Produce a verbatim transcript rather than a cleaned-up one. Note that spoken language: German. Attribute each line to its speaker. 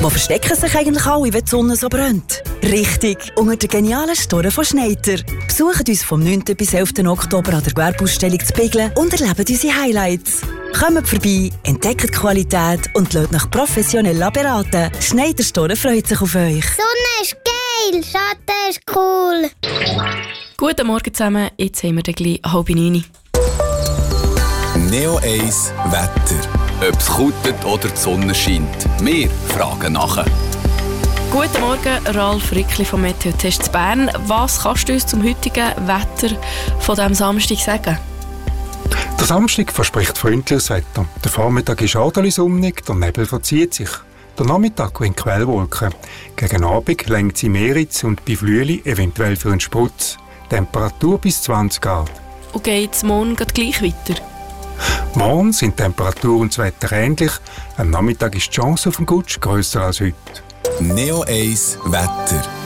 Speaker 1: Wo verstecken sich eigentlich alle, wenn die Sonne so brennt? Richtig, unter den genialen Storen von Schneider. Besucht uns vom neunten bis elften Oktober an der Gewerbeausstellung zu Pegeln und erlebt unsere Highlights. Kommt vorbei, entdeckt die Qualität und lasst euch professionell beraten. Schneider Storen freut sich auf euch.
Speaker 2: Sonne ist geil, Schatten ist cool.
Speaker 3: Guten Morgen zusammen, jetzt haben wir gleich halb neun.
Speaker 4: Neo eins Wetter. Ob es kutet oder die Sonne scheint. Wir fragen nachher.
Speaker 3: Guten Morgen, Ralf Rickli vom Meteotest Bern. Was kannst du uns zum heutigen Wetter von diesem Samstag sagen?
Speaker 5: Der Samstag verspricht freundliches Wetter. Der Vormittag ist ordentlich sonnig, der Nebel verzieht sich. Der Nachmittag bringt Quellwolken. Gegen Abend lenkt sie Meeritz und bei Flüeli eventuell für einen Sprutz. Temperatur bis zwanzig Grad.
Speaker 3: Und geht es morgen gleich weiter?
Speaker 5: Morgen sind Temperatur und das Wetter ähnlich. Am Nachmittag ist die Chance auf einen Gutsch grösser als heute.
Speaker 4: Neo eins Wetter.